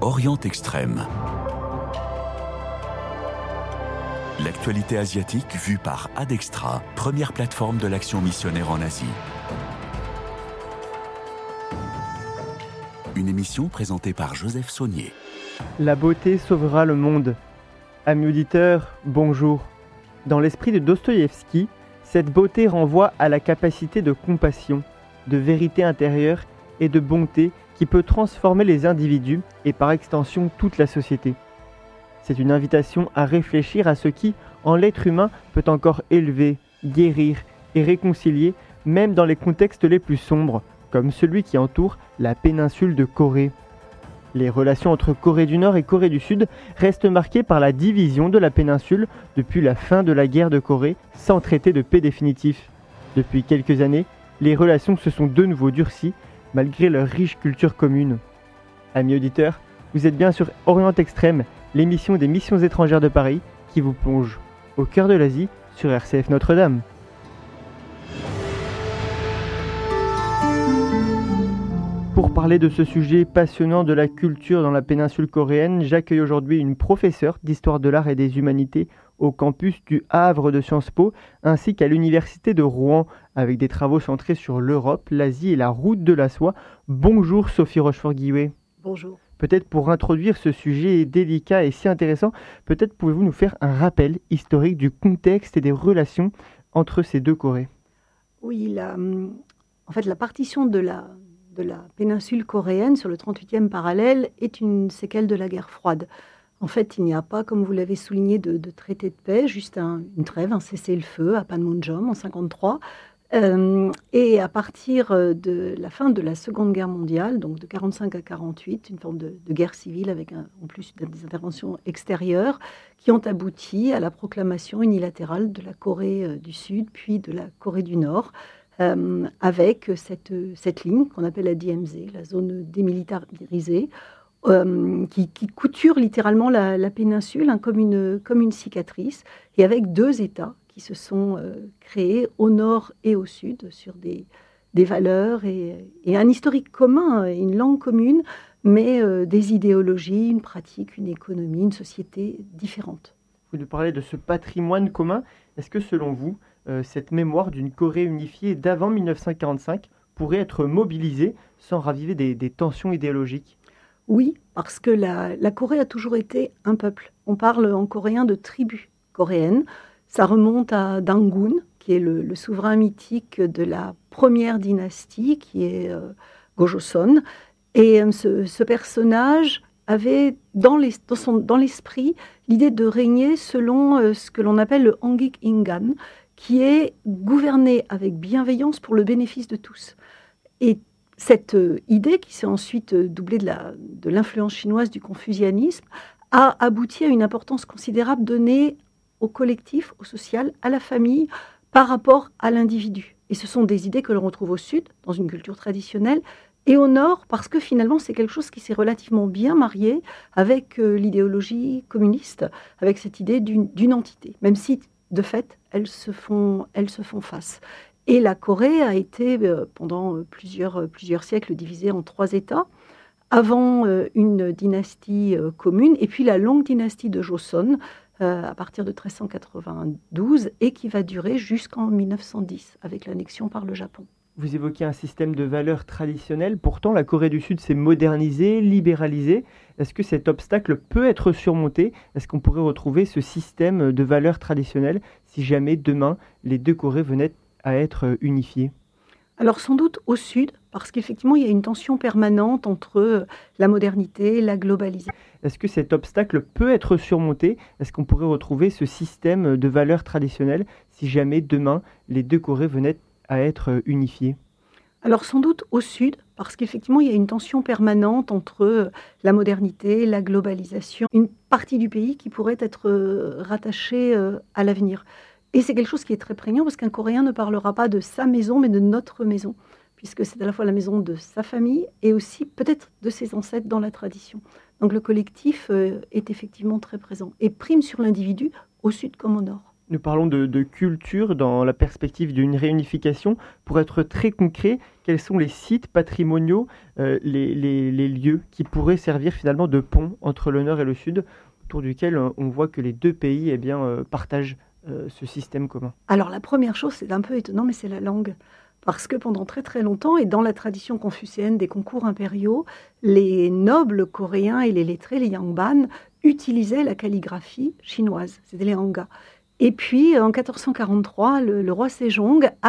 Orient Extrême. L'actualité asiatique vue par Adextra, première plateforme de l'action missionnaire en Asie. Une émission présentée par Joseph Saunier. La beauté sauvera le monde. Amis auditeurs, bonjour. Dans l'esprit de Dostoïevski, cette beauté renvoie à la capacité de compassion, de vérité intérieure et de bonté qui peut transformer les individus et par extension toute la société. C'est une invitation à réfléchir à ce qui, en l'être humain, peut encore élever, guérir et réconcilier, même dans les contextes les plus sombres, comme celui qui entoure la péninsule de Corée. Les relations entre Corée du Nord et Corée du Sud restent marquées par la division de la péninsule depuis la fin de la guerre de Corée, sans traité de paix définitif. Depuis quelques années, les relations se sont de nouveau durcies, malgré leur riche culture commune. Amis auditeurs, vous êtes bien sur Orient Extrême, l'émission des missions étrangères de Paris, qui vous plonge au cœur de l'Asie sur RCF Notre-Dame. Pour parler de ce sujet passionnant de la culture dans la péninsule coréenne, j'accueille aujourd'hui une professeure d'histoire de l'art et des humanités au campus du Havre de Sciences Po, ainsi qu'à l'université de Rouen, avec des travaux centrés sur l'Europe, l'Asie et la route de la soie. Bonjour Sophie Rochefort-Guillouet. Bonjour. Peut-être pour introduire ce sujet délicat et si intéressant, peut-être pouvez-vous nous faire un rappel historique du contexte et des relations entre ces deux Corées. Oui, la partition de la péninsule coréenne sur le 38e parallèle est une séquelle de la guerre froide. En fait, il n'y a pas, comme vous l'avez souligné, de traité de paix, juste une trêve, un cessez-le-feu à Panmunjom en 1953. Et à partir de la fin de la Seconde Guerre mondiale, donc de 1945 à 1948, une forme de guerre civile avec en plus des interventions extérieures qui ont abouti à la proclamation unilatérale de la Corée du Sud puis de la Corée du Nord, avec cette ligne qu'on appelle la DMZ, la zone démilitarisée, qui couture littéralement la péninsule comme une cicatrice, et avec deux États qui se sont créés au nord et au sud sur des valeurs et un historique commun, une langue commune, mais des idéologies, une pratique, une économie, une société différente. Vous nous parlez de ce patrimoine commun. Est-ce que selon vous, cette mémoire d'une Corée unifiée d'avant 1945 pourrait être mobilisée sans raviver des tensions idéologiques ? Oui, parce que la Corée a toujours été un peuple. On parle en coréen de tribu coréenne. Ça remonte à Dangun, qui est le souverain mythique de la première dynastie, qui est Gojoseon. Et ce personnage avait dans l'esprit l'idée de régner selon ce que l'on appelle le Hangik Ingan, qui est gouverner avec bienveillance pour le bénéfice de tous. Et cette idée, qui s'est ensuite doublée de l'influence chinoise du confucianisme, a abouti à une importance considérable donnée au collectif, au social, à la famille, par rapport à l'individu. Et ce sont des idées que l'on retrouve au sud, dans une culture traditionnelle, et au nord, parce que finalement, c'est quelque chose qui s'est relativement bien marié avec l'idéologie communiste, avec cette idée d'une entité, même si, de fait, elles se font face. Et la Corée a été, pendant plusieurs siècles, divisée en trois États, avant une dynastie commune, et puis la longue dynastie de Joseon, à partir de 1392, et qui va durer jusqu'en 1910, avec l'annexion par le Japon. Vous évoquez un système de valeurs traditionnelles, pourtant la Corée du Sud s'est modernisée, libéralisée. Est-ce que cet obstacle peut être surmonté ? Est-ce qu'on pourrait retrouver ce système de valeurs traditionnelles si jamais demain les deux Corées venaient à être unifiées ? Alors sans doute au sud, parce qu'effectivement il y a une tension permanente entre la modernité et la globalisation. Est-ce que cet obstacle peut être surmonté ? Est-ce qu'on pourrait retrouver ce système de valeurs traditionnelles si jamais demain les deux Corées venaient à être unifiées ? Alors sans doute au sud, parce qu'effectivement il y a une tension permanente entre la modernité et la globalisation. Une partie du pays qui pourrait être rattachée à l'avenir. Et c'est quelque chose qui est très prégnant, parce qu'un Coréen ne parlera pas de sa maison, mais de notre maison, puisque c'est à la fois la maison de sa famille et aussi peut-être de ses ancêtres dans la tradition. Donc le collectif est effectivement très présent et prime sur l'individu, au sud comme au nord. Nous parlons de culture dans la perspective d'une réunification. Pour être très concret, quels sont les sites patrimoniaux, les lieux qui pourraient servir finalement de pont entre le nord et le sud, autour duquel on voit que les deux pays partagent ce système commun? Alors la première chose, c'est un peu étonnant, mais c'est la langue. Parce que pendant très très longtemps, et dans la tradition confucéenne des concours impériaux, les nobles coréens et les lettrés, les yangban, utilisaient la calligraphie chinoise, c'était les hanga. Et puis en 1443, le roi Sejong